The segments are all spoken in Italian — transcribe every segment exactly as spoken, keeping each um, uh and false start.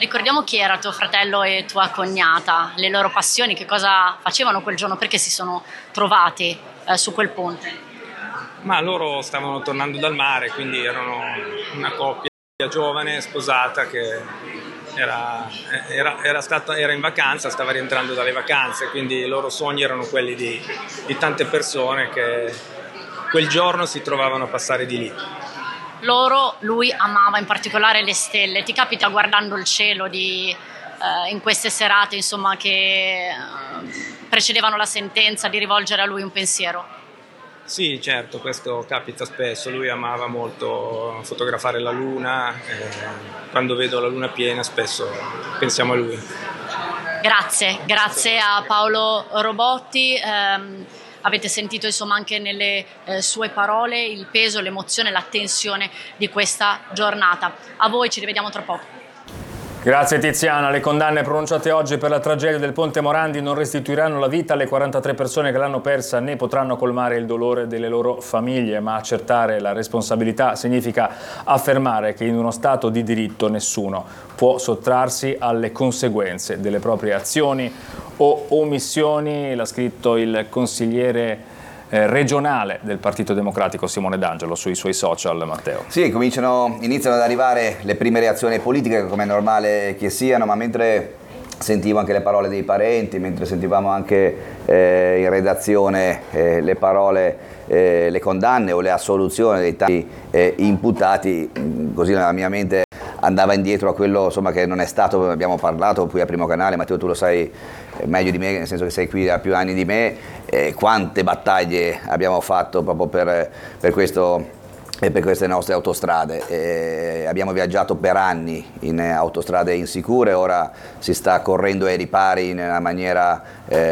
Ricordiamo chi era tuo fratello e tua cognata, le loro passioni, che cosa facevano quel giorno, perché si sono trovati eh, su quel ponte? Ma loro stavano tornando dal mare, quindi erano una coppia giovane, sposata, che era, era, era, stata, era in vacanza, stava rientrando dalle vacanze, quindi i loro sogni erano quelli di, di tante persone che quel giorno si trovavano a passare di lì. Loro, lui amava in particolare le stelle. Ti capita, guardando il cielo, di, eh, in queste serate insomma, che eh, precedevano la sentenza, di rivolgere a lui un pensiero? Sì, certo, questo capita spesso. Lui amava molto fotografare la luna, eh, quando vedo la luna piena spesso pensiamo a lui. Grazie, grazie a Paolo Robotti. ehm, Avete sentito insomma anche nelle eh, sue parole il peso, l'emozione, la tensione di questa giornata. A voi, ci rivediamo tra poco. Grazie Tiziana. Le condanne pronunciate oggi per la tragedia del Ponte Morandi non restituiranno la vita alle quarantatré persone che l'hanno persa, né potranno colmare il dolore delle loro famiglie, ma accertare la responsabilità significa affermare che in uno Stato di diritto nessuno può sottrarsi alle conseguenze delle proprie azioni o omissioni. L'ha scritto il consigliere Eh, regionale del Partito Democratico Simone D'Angelo sui suoi social. Matteo. Sì, cominciano, iniziano ad arrivare le prime reazioni politiche, come è normale che siano, ma mentre sentivo anche le parole dei parenti, mentre sentivamo anche eh, in redazione eh, le parole, eh, le condanne o le assoluzioni dei tanti eh, imputati, così nella mia mente andava indietro a quello insomma, che non è stato, abbiamo parlato qui a Primo Canale, Matteo tu lo sai meglio di me, nel senso che sei qui da più anni di me, eh, quante battaglie abbiamo fatto proprio per, per questo e per queste nostre autostrade. Eh, abbiamo viaggiato per anni in autostrade insicure, ora si sta correndo ai ripari in una maniera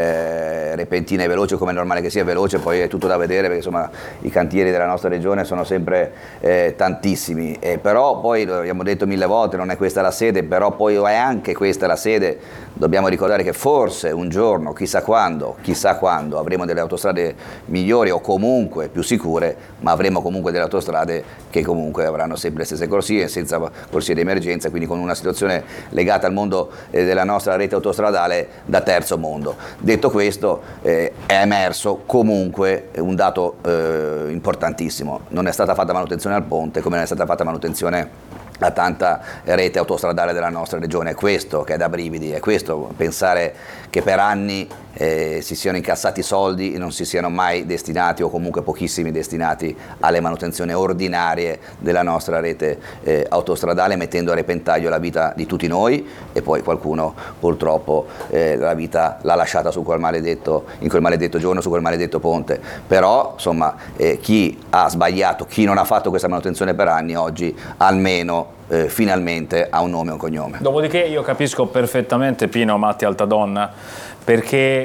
eh, repentina e veloce, come è normale che sia veloce, poi è tutto da vedere perché insomma i cantieri della nostra regione sono sempre eh, tantissimi, eh, però poi lo abbiamo detto mille volte, non è questa la sede, però poi è anche questa la sede, dobbiamo ricordare che forse un giorno, chissà quando, chissà quando avremo delle autostrade migliori o comunque più sicure, ma avremo comunque delle autostrade che comunque avranno sempre le stesse corsie, senza corsie di emergenza, quindi con una situazione legata al mondo eh, della nostra rete autostradale da terzo mondo. Detto questo, eh, è emerso comunque un dato eh, importantissimo: non è stata fatta manutenzione al ponte, come non è stata fatta manutenzione a tanta rete autostradale della nostra regione. È questo che è da brividi, è questo pensare che per anni eh, si siano incassati soldi e non si siano mai destinati, o comunque pochissimi destinati, alle manutenzioni ordinarie della nostra rete eh, autostradale, mettendo a repentaglio la vita di tutti noi, e poi qualcuno purtroppo eh, la vita l'ha lasciata su quel maledetto, in quel maledetto giorno, su quel maledetto ponte. Però insomma eh, chi ha sbagliato, chi non ha fatto questa manutenzione per anni, oggi almeno Eh, finalmente ha un nome e un cognome. Dopodiché io capisco perfettamente Pino Matti Altadonna, perché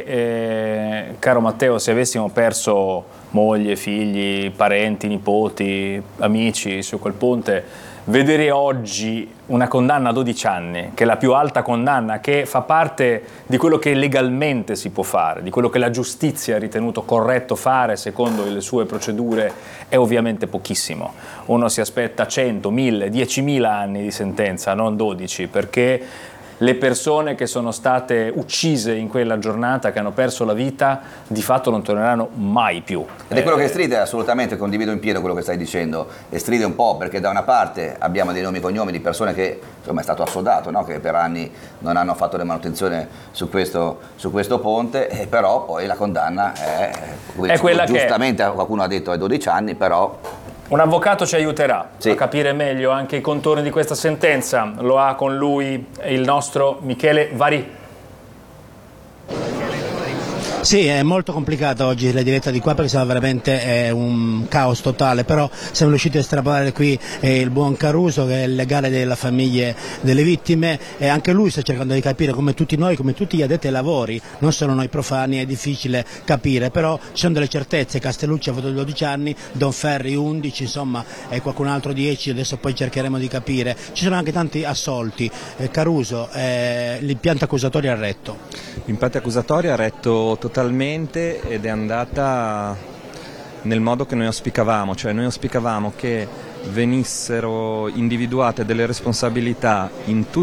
eh, caro Matteo, se avessimo perso moglie, figli, parenti, nipoti, amici su quel ponte, vedere oggi una condanna a dodici anni, che è la più alta condanna, che fa parte di quello che legalmente si può fare, di quello che la giustizia ha ritenuto corretto fare secondo le sue procedure, è ovviamente pochissimo. Uno si aspetta cento, mille, diecimila anni di sentenza, non dodici, perché le persone che sono state uccise in quella giornata, che hanno perso la vita, di fatto non torneranno mai più. Ed è quello che stride, assolutamente, condivido in pieno quello che stai dicendo, e stride un po' perché da una parte abbiamo dei nomi e cognomi di persone che, insomma, è stato assodato, no? Che per anni non hanno fatto le manutenzioni su questo, su questo ponte, e però poi la condanna è, è quella che giustamente qualcuno ha detto ai dodici anni, però un avvocato ci aiuterà sì. a capire meglio anche i contorni di questa sentenza. Lo ha con lui il nostro Michele Varì. Sì, è molto complicata oggi la diretta di qua perché siamo veramente è un caos totale, però siamo riusciti a estrapolare qui eh, il buon Caruso, che è il legale della famiglia delle vittime, e anche lui sta cercando di capire, come tutti noi, come tutti gli addetti ai lavori, non solo noi profani, è difficile capire, però ci sono delle certezze. Castellucci ha avuto dodici anni, Donferri undici, insomma, e qualcun altro dieci, adesso poi cercheremo di capire. Ci sono anche tanti assolti. Eh, Caruso, eh, l'impianto accusatorio ha retto? L'impianto accusatorio ha retto totalmente ed è andata nel modo che noi auspicavamo, cioè noi auspicavamo che venissero individuate delle responsabilità in tutti